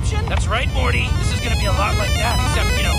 contraception? That's right, Morty. This is gonna be a lot like that, except,